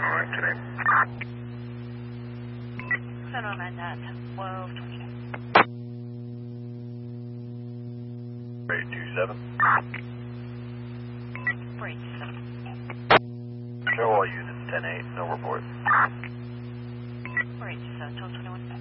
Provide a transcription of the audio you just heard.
right today. 709 at 12:20. 827. 487. Show all units 10-8, no report. 487, 1221.